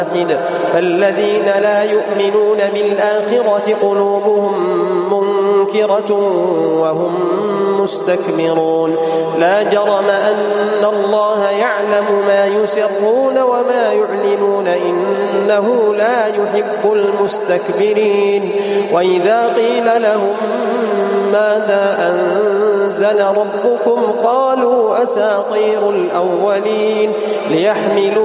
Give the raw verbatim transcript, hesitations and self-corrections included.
فالذين لا يؤمنون بالآخرة قلوبهم منكرة وهم مستكبرون لا جرم أن الله يعلم ما يسرون وما يعلنون إنه لا يحب المستكبرين. وإذا قيل لهم ماذا أنزل ربكم قالوا أساطير الأولين ليحملوا